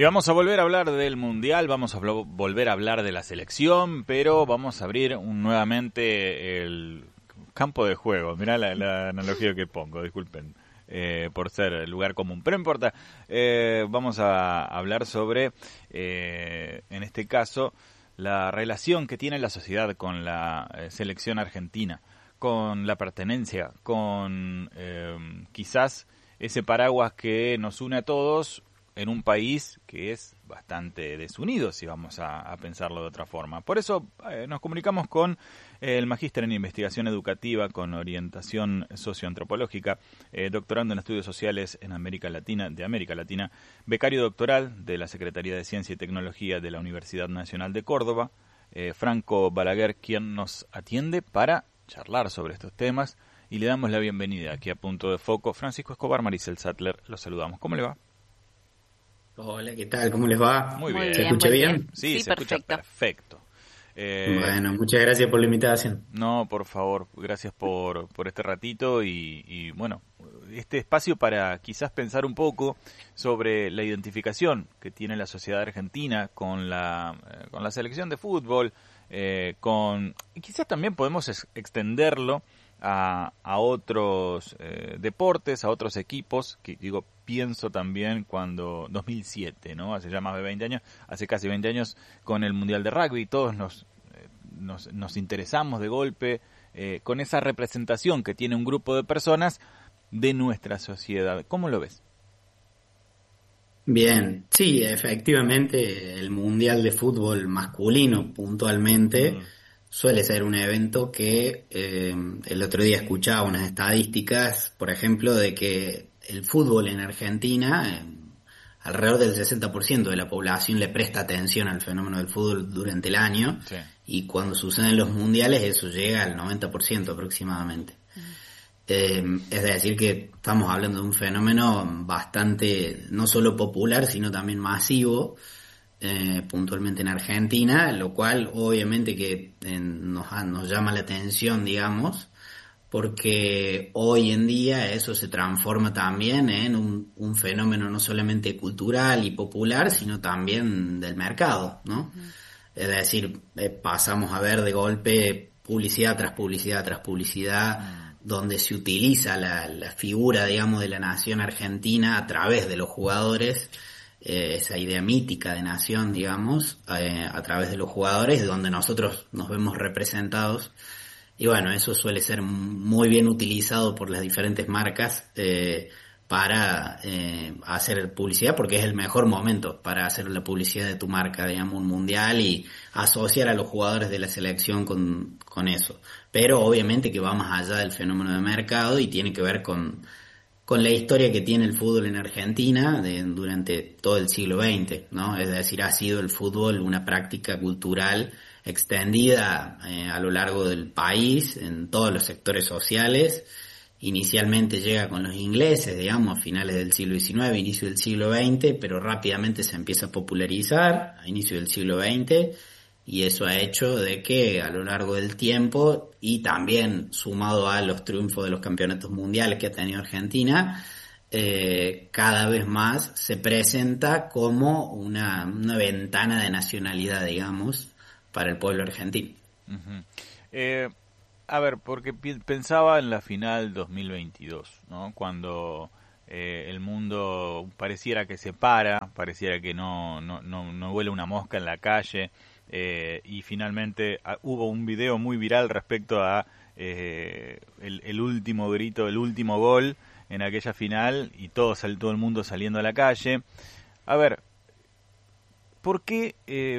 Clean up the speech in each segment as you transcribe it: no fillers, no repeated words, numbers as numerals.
Y vamos a volver a hablar del Mundial, vamos a volver a hablar de la selección, pero vamos a abrir nuevamente el campo de juego. Mirá la analogía que pongo, disculpen por ser el lugar común. Pero no importa, vamos a hablar sobre, en este caso, la relación que tiene la sociedad con la selección argentina, con la pertenencia, con quizás ese paraguas que nos une a todos en un país que es bastante desunido, si vamos a pensarlo de otra forma. Por eso nos comunicamos con el magíster en investigación educativa con orientación socioantropológica, doctorando en estudios sociales en América Latina, becario doctoral de la Secretaría de Ciencia y Tecnología de la Universidad Nacional de Córdoba, Franco Balaguer, quien nos atiende para charlar sobre estos temas, y le damos la bienvenida aquí a Punto de Foco. Francisco Escobar, Maricel Sattler, los saludamos. ¿Cómo le va? Hola, ¿qué tal? ¿Cómo les va? Muy bien. ¿Se escucha bien? Sí, se escucha perfecto. Bueno, muchas gracias por la invitación. No, por favor, gracias por este ratito y bueno, este espacio para quizás pensar un poco sobre la identificación que tiene la sociedad argentina con la selección de fútbol, y quizás también podemos extenderlo a otros deportes, a otros equipos, que digo, pienso también cuando 2007, ¿no? Hace ya más de 20 años, hace casi 20 años con el Mundial de Rugby, todos nos interesamos de golpe con esa representación que tiene un grupo de personas de nuestra sociedad. ¿Cómo lo ves? Bien, sí, efectivamente el Mundial de Fútbol masculino puntualmente suele ser un evento que el otro día escuchaba unas estadísticas, por ejemplo, de que el fútbol en Argentina, alrededor del 60% de la población le presta atención al fenómeno del fútbol durante el año, sí. Y cuando suceden los mundiales eso llega al 90% aproximadamente. Es decir que estamos hablando de un fenómeno bastante, no solo popular, sino también masivo, puntualmente en Argentina, lo cual obviamente que nos llama la atención, digamos, porque hoy en día eso se transforma también en un fenómeno no solamente cultural y popular, sino también del mercado, ¿no? Es decir, pasamos a ver de golpe publicidad tras publicidad tras publicidad, donde se utiliza la figura, digamos, de la nación argentina a través de los jugadores, esa idea mítica de nación, digamos, a través de los jugadores, donde nosotros nos vemos representados. Y bueno, eso suele ser muy bien utilizado por las diferentes marcas para hacer publicidad, porque es el mejor momento para hacer la publicidad de tu marca, digamos, un mundial, y asociar a los jugadores de la selección con eso. Pero obviamente que va más allá del fenómeno de mercado y tiene que ver con la historia que tiene el fútbol en Argentina durante todo el siglo XX, ¿no? Es decir, ha sido el fútbol una práctica cultural extendida a lo largo del país, en todos los sectores sociales. Inicialmente llega con los ingleses, digamos, a finales del siglo XIX, inicio del siglo XX, pero rápidamente se empieza a popularizar a inicio del siglo XX, y eso ha hecho de que a lo largo del tiempo, y también sumado a los triunfos de los campeonatos mundiales que ha tenido Argentina, cada vez más se presenta como una ventana de nacionalidad, digamos, para el pueblo argentino. Uh-huh. A ver, porque pensaba en la final 2022, ¿no? Cuando el mundo pareciera que se para, pareciera que no vuela una mosca en la calle, y finalmente hubo un video muy viral respecto a el último grito, el último gol en aquella final, y todo el mundo saliendo a la calle. A ver, ¿por qué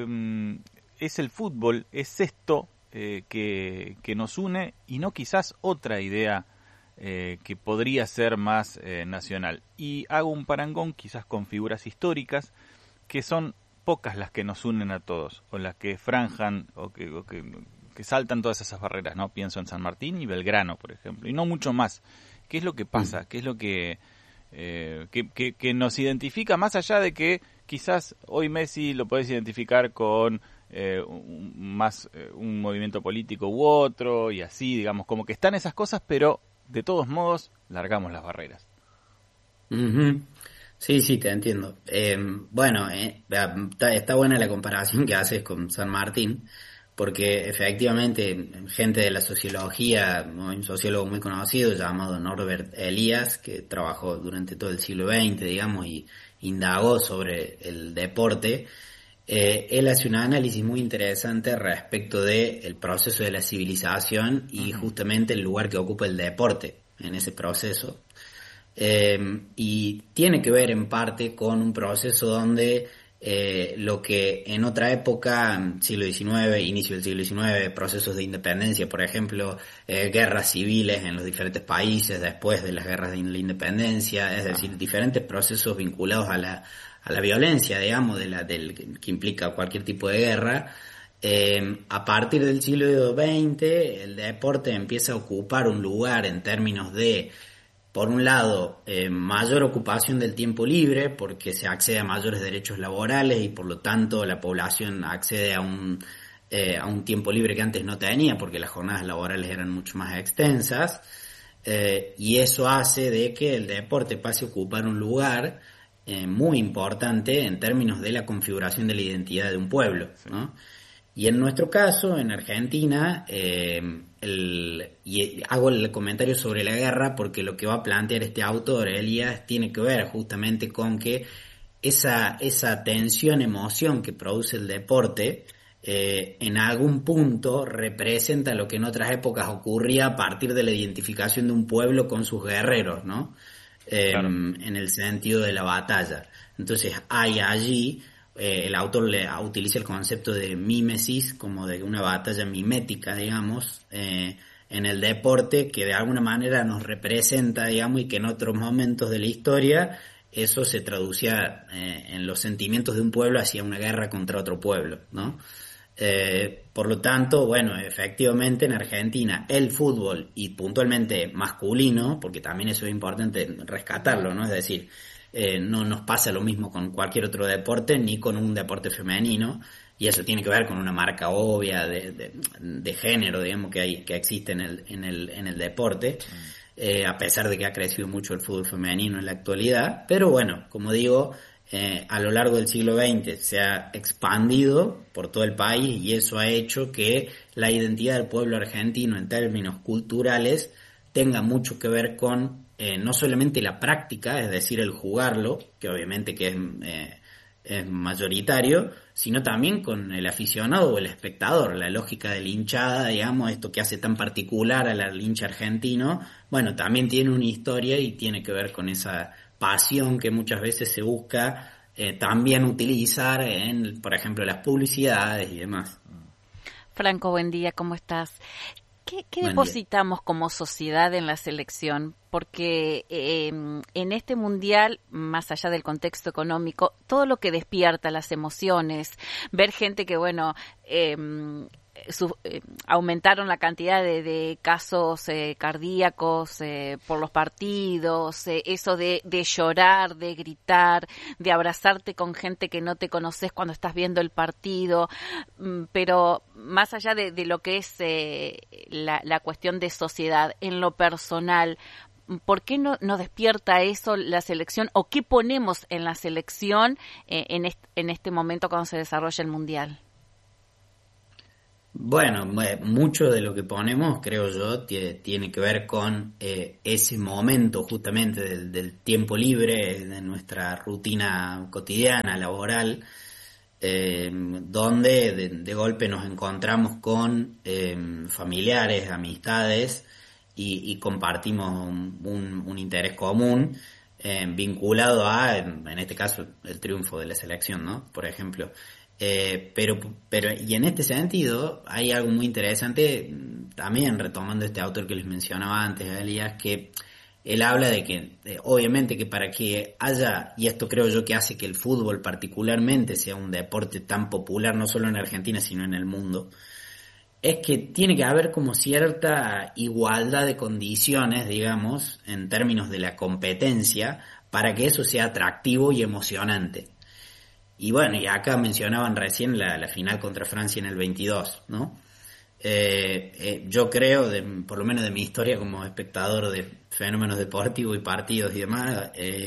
es el fútbol, es esto que nos une y no quizás otra idea que podría ser más nacional? Y hago un parangón quizás con figuras históricas que son pocas las que nos unen a todos, o las que franjan o que saltan todas esas barreras, ¿no? Pienso en San Martín y Belgrano, por ejemplo, y no mucho más. ¿Qué es lo que pasa? ¿Qué es lo que nos identifica, más allá de que quizás hoy Messi lo podés identificar con un movimiento político u otro, y así, digamos, como que están esas cosas, pero de todos modos largamos las barreras? Uh-huh. Sí, sí, te entiendo. Bueno, está buena la comparación que haces con San Martín, porque efectivamente gente de la sociología, ¿no? Hay un sociólogo muy conocido llamado Norbert Elias, que trabajó durante todo el siglo XX, digamos, y indagó sobre el deporte. Él hace un análisis muy interesante respecto del proceso de la civilización y Ujú. justamente el lugar que ocupa el deporte en ese proceso. Y tiene que ver en parte con un proceso donde lo que en otra época, siglo XIX, inicio del siglo XIX, procesos de independencia, por ejemplo, guerras civiles en los diferentes países después de las guerras de la independencia, es decir, Ajá. diferentes procesos vinculados a la violencia, digamos, que implica cualquier tipo de guerra. A partir del siglo XX, el deporte empieza a ocupar un lugar en términos de, por un lado, mayor ocupación del tiempo libre, porque se accede a mayores derechos laborales y por lo tanto la población accede a un tiempo libre que antes no tenía, porque las jornadas laborales eran mucho más extensas, y eso hace de que el deporte pase a ocupar un lugar muy importante en términos de la configuración de la identidad de un pueblo, Sí. ¿no? Y en nuestro caso, en Argentina, y hago el comentario sobre la guerra porque lo que va a plantear este autor, Elías, tiene que ver justamente con que esa tensión, emoción que produce el deporte, en algún punto representa lo que en otras épocas ocurría a partir de la identificación de un pueblo con sus guerreros, ¿no? Claro. En el sentido de la batalla. Entonces hay allí, el autor utiliza el concepto de mímesis, como de una batalla mimética, digamos, en el deporte, que de alguna manera nos representa, digamos, y que en otros momentos de la historia eso se traducía en los sentimientos de un pueblo hacia una guerra contra otro pueblo, ¿no? Por lo tanto, bueno, efectivamente en Argentina el fútbol y puntualmente masculino, porque también eso es importante rescatarlo, ¿no? Es decir, no nos pasa lo mismo con cualquier otro deporte ni con un deporte femenino, y eso tiene que ver con una marca obvia de género, digamos, que existe en el deporte, a pesar de que ha crecido mucho el fútbol femenino en la actualidad. Pero bueno, como digo, a lo largo del siglo XX se ha expandido por todo el país y eso ha hecho que la identidad del pueblo argentino en términos culturales tenga mucho que ver con no solamente la práctica, es decir, el jugarlo, que obviamente que es mayoritario, sino también con el aficionado o el espectador, la lógica de la hinchada, digamos, esto que hace tan particular al hincha argentino, bueno, también tiene una historia y tiene que ver con esa pasión que muchas veces se busca también utilizar en, por ejemplo, las publicidades y demás. Franco, buen día, ¿cómo estás? ¿Qué Buen día. depositamos como sociedad en la selección? Porque en este mundial, más allá del contexto económico, todo lo que despierta las emociones, ver gente que, bueno, aumentaron la cantidad de casos cardíacos por los partidos, eso de llorar, de gritar, de abrazarte con gente que no te conoces cuando estás viendo el partido, pero más allá de lo que es la cuestión de sociedad, en lo personal, ¿por qué no despierta eso la selección o qué ponemos en la selección en este momento cuando se desarrolla el Mundial? Bueno, mucho de lo que ponemos, creo yo, tiene que ver con ese momento justamente del tiempo libre, de nuestra rutina cotidiana, laboral, donde de golpe nos encontramos con familiares, amistades y compartimos un interés común vinculado a, en este caso, el triunfo de la selección, ¿no? Por ejemplo. Y en este sentido, hay algo muy interesante, también retomando este autor que les mencionaba antes, Elías, que él habla de que, obviamente, que para que haya, y esto creo yo que hace que el fútbol particularmente sea un deporte tan popular, no solo en Argentina, sino en el mundo, es que tiene que haber como cierta igualdad de condiciones, digamos, en términos de la competencia, para que eso sea atractivo y emocionante. Y bueno, y acá mencionaban recién la final contra Francia en el 22, ¿no? Yo creo, por lo menos de mi historia como espectador de fenómenos deportivos y partidos y demás,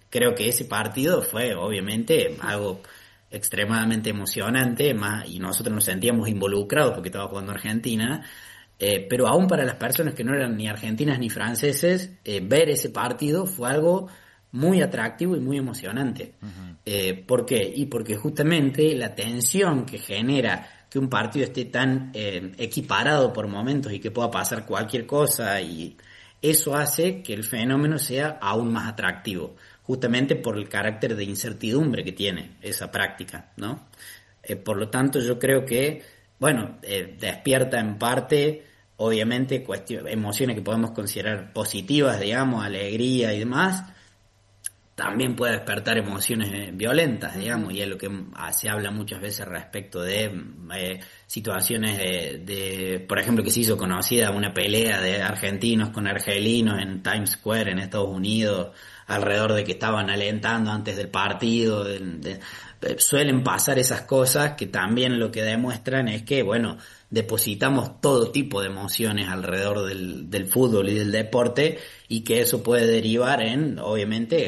creo que ese partido fue obviamente algo extremadamente emocionante, y nosotros nos sentíamos involucrados porque estaba jugando Argentina, pero aún para las personas que no eran ni argentinas ni franceses, ver ese partido fue algo muy atractivo y muy emocionante. ¿Por qué? Y porque justamente la tensión que genera que un partido esté tan equiparado por momentos y que pueda pasar cualquier cosa, y eso hace que el fenómeno sea aún más atractivo, justamente por el carácter de incertidumbre que tiene esa práctica, ¿no? Por lo tanto, yo creo que, bueno, despierta en parte, obviamente, emociones que podemos considerar positivas, digamos, alegría y demás. También puede despertar emociones violentas, digamos, y es lo que se habla muchas veces respecto de situaciones por ejemplo, que se hizo conocida una pelea de argentinos con argelinos en Times Square en Estados Unidos, alrededor de que estaban alentando antes del partido. Suelen pasar esas cosas que también lo que demuestran es que, bueno, depositamos todo tipo de emociones alrededor del fútbol y del deporte, y que eso puede derivar en, obviamente,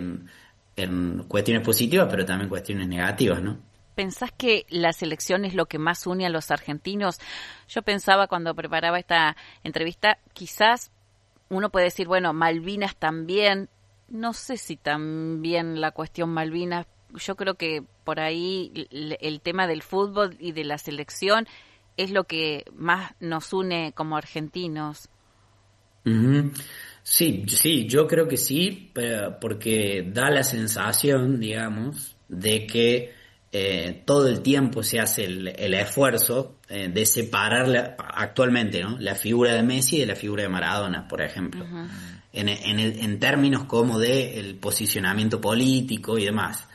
en cuestiones positivas, pero también cuestiones negativas, ¿no? ¿Pensás que la selección es lo que más une a los argentinos? Yo pensaba cuando preparaba esta entrevista, quizás uno puede decir, bueno, Malvinas también. No sé si también la cuestión Malvinas. Yo creo que por ahí el tema del fútbol y de la selección es lo que más nos une como argentinos. Uh-huh. Sí, yo creo que sí, porque da la sensación, digamos, de que todo el tiempo se hace el esfuerzo de separar actualmente, ¿no?, la figura de Messi de la figura de Maradona, por ejemplo. Uh-huh. En términos como de el posicionamiento político y demás.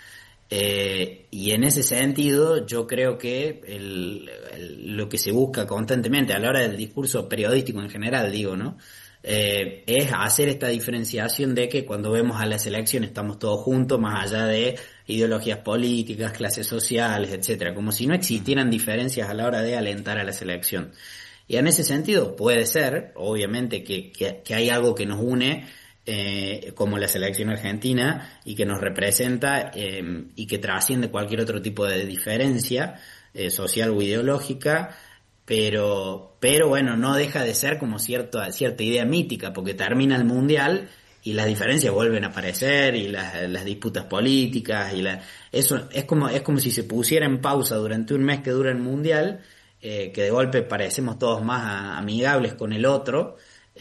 Y en ese sentido yo creo que lo que se busca constantemente a la hora del discurso periodístico en general, digo, ¿no?, es hacer esta diferenciación de que cuando vemos a la selección estamos todos juntos, más allá de ideologías políticas, clases sociales, etcétera, como si no existieran diferencias a la hora de alentar a la selección. Y en ese sentido puede ser, obviamente, que hay algo que nos une, como la selección argentina, y que nos representa, y que trasciende cualquier otro tipo de diferencia social o ideológica, pero bueno, no deja de ser como cierta idea mítica, porque termina el Mundial y las diferencias vuelven a aparecer, y las disputas políticas, y eso es como si se pusiera en pausa durante un mes que dura el Mundial, que de golpe parecemos todos más amigables con el otro,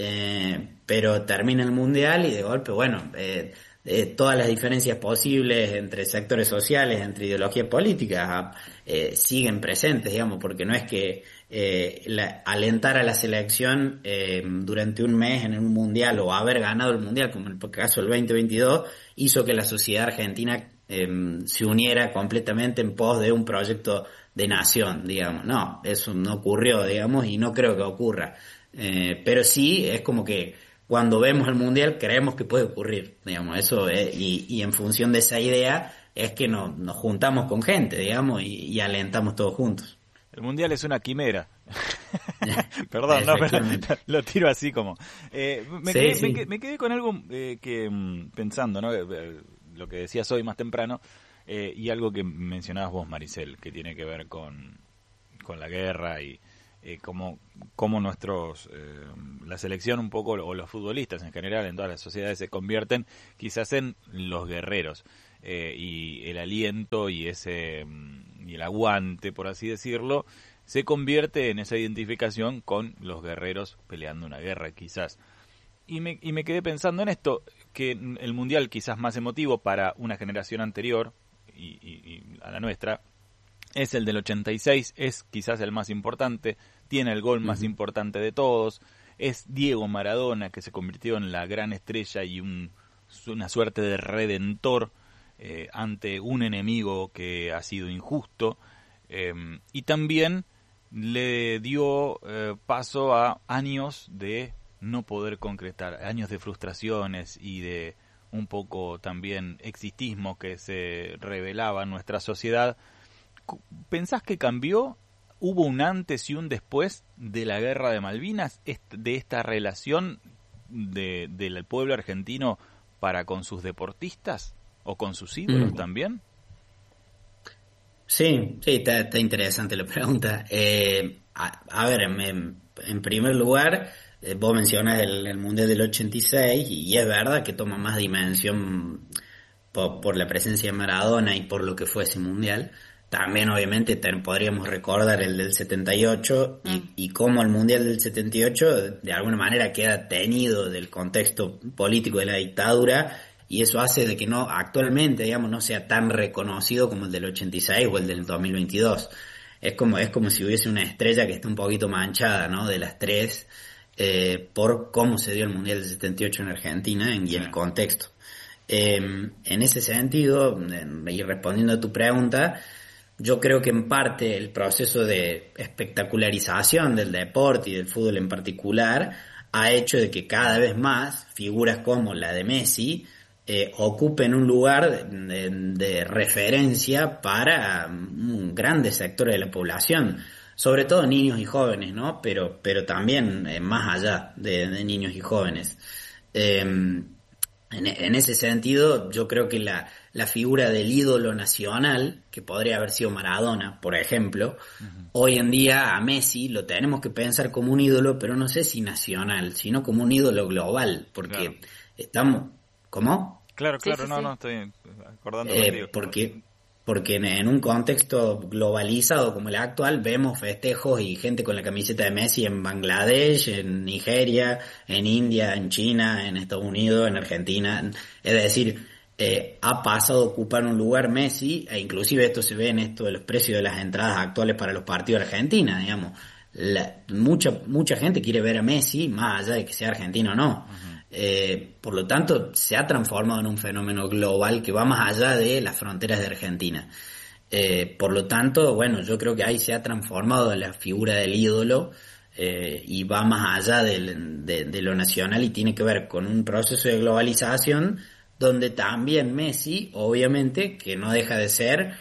pero termina el Mundial y de golpe, bueno, todas las diferencias posibles entre sectores sociales, entre ideologías políticas, siguen presentes, digamos, porque no es que alentar a la selección durante un mes en un Mundial, o haber ganado el Mundial, como en el caso del 2022, hizo que la sociedad argentina se uniera completamente en pos de un proyecto de nación, digamos. No, eso no ocurrió, digamos, y no creo que ocurra. Pero sí, es como que cuando vemos el Mundial creemos que puede ocurrir, digamos, eso, y en función de esa idea es que nos juntamos con gente, digamos, y alentamos todos juntos. El Mundial es una quimera. Perdón, no, pero lo tiro así como. Me quedé con algo pensando, ¿no? Lo que decías hoy más temprano, y algo que mencionabas vos, Maricel, que tiene que ver con la guerra y cómo nuestros la selección un poco, o los futbolistas en general en todas las sociedades, se convierten quizás en los guerreros, y el aliento y el aguante, por así decirlo, se convierte en esa identificación con los guerreros peleando una guerra, quizás. Y me quedé pensando en esto, que el Mundial quizás más emotivo para una generación anterior y a la nuestra es el del 86, es quizás el más importante, tiene el gol más importante de todos, es Diego Maradona, que se convirtió en la gran estrella y una suerte de redentor ante un enemigo que ha sido injusto, y también le dio paso a años de no poder concretar, años de frustraciones y de un poco también existismo que se revelaba en nuestra sociedad. ¿Pensás que cambió? ¿Hubo un antes y un después de la guerra de Malvinas, de esta relación del pueblo argentino para con sus deportistas o con sus ídolos también? Sí, está interesante la pregunta. A ver, en primer lugar, vos mencionas el Mundial del 86 y es verdad que toma más dimensión por la presencia de Maradona y por lo que fue ese Mundial. También obviamente podríamos recordar el del 78 y cómo el Mundial del 78 de alguna manera queda teñido del contexto político de la dictadura, y eso hace de que no actualmente, digamos, no sea tan reconocido como el del 86 o el del 2022. Es como si hubiese una estrella que está un poquito manchada, ¿no? De las tres, por cómo se dio el Mundial del 78 en Argentina y el contexto. En ese sentido, y respondiendo a tu pregunta, yo creo que en parte el proceso de espectacularización del deporte y del fútbol en particular ha hecho de que cada vez más figuras como la de Messi ocupen un lugar de referencia para grandes sectores de la población, sobre todo niños y jóvenes, ¿no? Pero también más allá de niños y jóvenes. En ese sentido, yo creo que la figura del ídolo nacional, que podría haber sido Maradona, por ejemplo, hoy en día a Messi lo tenemos que pensar como un ídolo, pero no sé si nacional, sino como un ídolo global, porque estamos... ¿Cómo? Claro, sí. No, estoy acordando contigo. Porque en un contexto globalizado como el actual vemos festejos y gente con la camiseta de Messi en Bangladesh, en Nigeria, en India, en China, en Estados Unidos, en Argentina. Es decir, ha pasado a ocupar un lugar Messi, e inclusive esto se ve en esto de los precios de las entradas actuales para los partidos de Argentina, digamos. Mucha gente quiere ver a Messi más allá de que sea argentino o no. Por lo tanto, se ha transformado en un fenómeno global que va más allá de las fronteras de Argentina. Por lo tanto, bueno, yo creo que ahí se ha transformado la figura del ídolo y va más allá de lo nacional, y tiene que ver con un proceso de globalización donde también Messi, obviamente, que no deja de ser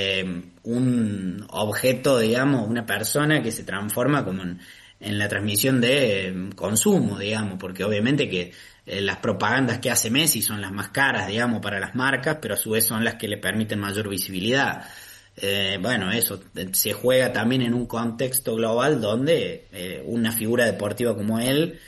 un objeto, digamos, una persona que se transforma como en la transmisión de consumo, digamos, porque obviamente que las propagandas que hace Messi son las más caras, digamos, para las marcas, pero a su vez son las que le permiten mayor visibilidad. Bueno, eso se juega también en un contexto global donde una figura deportiva como él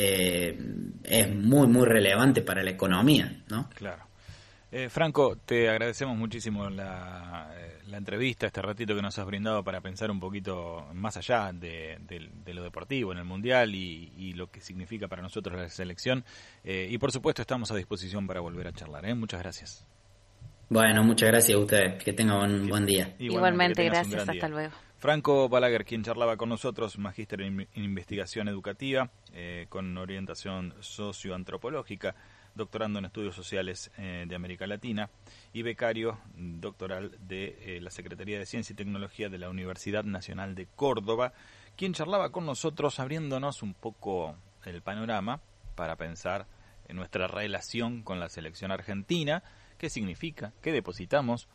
es muy, muy relevante para la economía, ¿no? Claro. Franco, te agradecemos muchísimo la entrevista, este ratito que nos has brindado para pensar un poquito más allá de lo deportivo en el Mundial y lo que significa para nosotros la selección. Y por supuesto estamos a disposición para volver a charlar. Muchas gracias. Bueno, muchas gracias a ustedes. Que tengan un buen día. Igualmente, gracias. Hasta luego. Franco Balaguer, quien charlaba con nosotros, magíster en investigación educativa con orientación socioantropológica, doctorando en estudios sociales de América Latina y becario doctoral de la Secretaría de Ciencia y Tecnología de la Universidad Nacional de Córdoba, quien charlaba con nosotros abriéndonos un poco el panorama para pensar en nuestra relación con la selección argentina, qué significa, qué depositamos,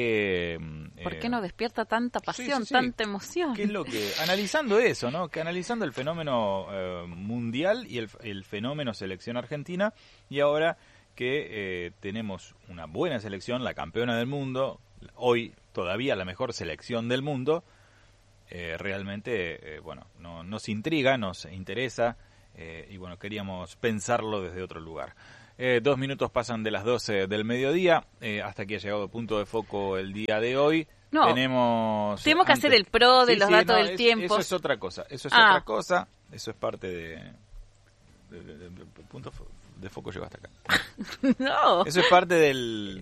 ¿por qué nos despierta tanta pasión, tanta emoción? ¿Qué es lo que, analizando eso, ¿no? Que analizando el fenómeno mundial y el fenómeno selección argentina, y ahora que tenemos una buena selección, la campeona del mundo, hoy todavía la mejor selección del mundo, realmente, bueno, nos intriga, nos interesa, y bueno, queríamos pensarlo desde otro lugar. 2 minutos pasan de las 12 del mediodía, hasta aquí ha llegado Punto de Foco el día de hoy. No, tenemos que hacer el pro de los datos del tiempo. Eso es otra cosa, otra cosa, eso es parte de Punto de Foco llegó hasta acá. No. Eso es parte de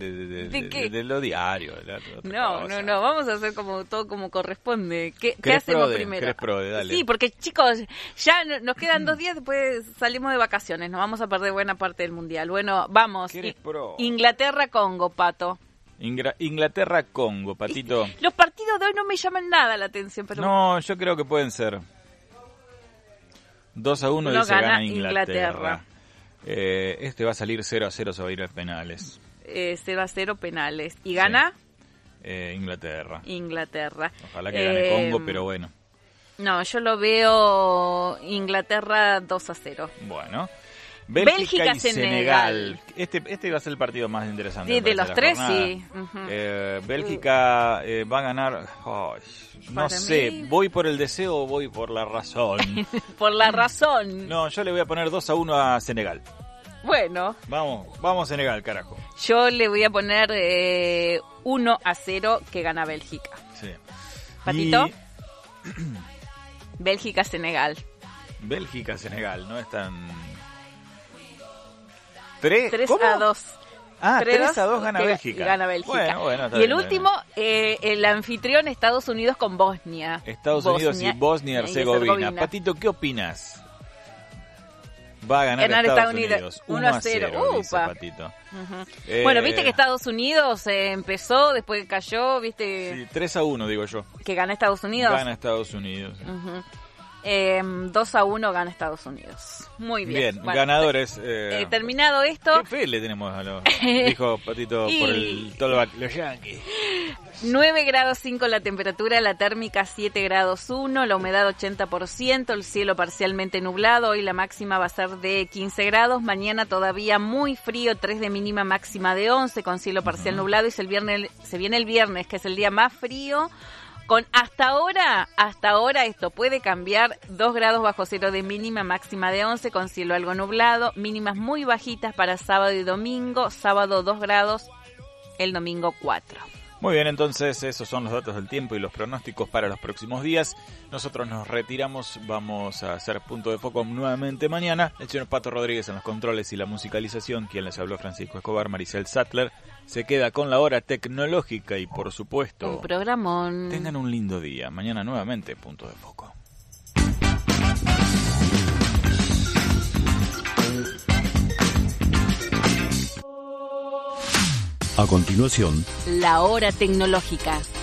lo diario. No, vamos a hacer como todo como corresponde. ¿Qué hacemos primero? Dale. Sí, porque chicos, ya nos quedan 2 días, después salimos de vacaciones, nos vamos a perder buena parte del Mundial. Bueno, vamos. Inglaterra-Congo, Pato. Inglaterra-Congo, Patito. Los partidos de hoy no me llaman nada la atención, pero... No, yo creo que pueden ser 2-1 y se gana Inglaterra. Este va a salir 0-0, se va a ir a penales. 0-0 penales. ¿Y gana? Inglaterra. Ojalá que gane Congo, pero bueno. No, yo lo veo Inglaterra 2-0. Bueno. Bélgica y Senegal. Este va a ser el partido más interesante. Sí, de los tres, jornada. sí. Bélgica va a ganar. No Para sé, mí- ¿voy por el deseo o voy por la razón? Por la razón. No, yo le voy a poner 2-1 a Senegal. Bueno, Vamos Senegal, carajo. yo le voy a poner 1-0 que gana Bélgica. Sí. Patito. Y Bélgica-Senegal. Bélgica-Senegal, no es tan... 3 3-2. Ah, 3-2 3-2 gana que Bélgica. gana Bélgica. Bueno, está y el bien, último, el anfitrión Estados Unidos con Bosnia. Estados Unidos y Bosnia y Herzegovina. Patito, ¿qué opinas? Va a ganar Estados Unidos. 1-0, dice Upa. Patito. Bueno, viste que Estados Unidos empezó, después cayó, viste Sí, 3-1 digo yo. que gana Estados Unidos. Gana Estados Unidos. 2-1 gana Estados Unidos. Muy bien. Bien, Bueno, ganadores. terminado esto, ¿Qué fe le tenemos a los... Dijo Patito Y- por el tollback, los Yankees. 9 grados 5 la temperatura, la térmica 7 grados 1, la humedad 80%, el cielo parcialmente nublado, hoy la máxima va a ser de 15 grados, mañana todavía muy frío, 3 de mínima, máxima de 11, con cielo parcial nublado, y se viene el viernes, que es el día más frío, con hasta ahora esto puede cambiar, 2 grados bajo cero de mínima, máxima de 11, con cielo algo nublado, mínimas muy bajitas para sábado y domingo, sábado 2 grados, el domingo 4. Muy bien, entonces esos son los datos del tiempo y los pronósticos para los próximos días. Nosotros nos retiramos, vamos a hacer punto de foco nuevamente mañana. El señor Pato Rodríguez en los controles y la musicalización, quien les habló Francisco Escobar, Maricel Sattler, se queda con la hora tecnológica y por supuesto, Un programón. tengan un lindo día. Mañana nuevamente punto de foco. A continuación, La hora tecnológica.